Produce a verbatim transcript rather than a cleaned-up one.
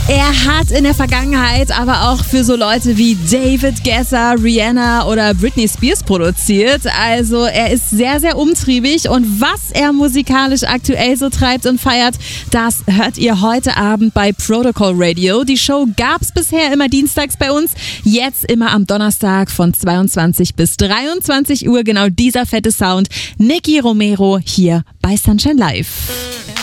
Er hat in der Vergangenheit aber auch für so Leute wie David Guetta, Rihanna oder Britney Spears produziert. Also er ist sehr, sehr umtriebig und was er musikalisch aktuell so treibt und feiert, das hört ihr heute Abend bei Protocol Radio. Die Show gab's bisher immer dienstags bei uns, jetzt immer am Donnerstag von zweiundzwanzig bis dreiundzwanzig Uhr. Genau dieser fette Sound. Nicky Romero hier bei Sunshine Live.